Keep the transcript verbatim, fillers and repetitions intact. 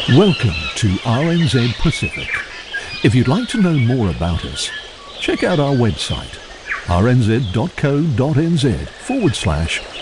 Welcome to R N Z Pacific. If you'd like to know more about us, check out our website r n z dot co dot n z forward slash